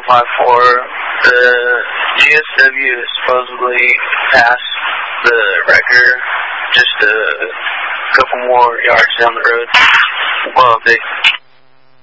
The GSW supposedly passed the wrecker just a couple more yards down the road. Well, they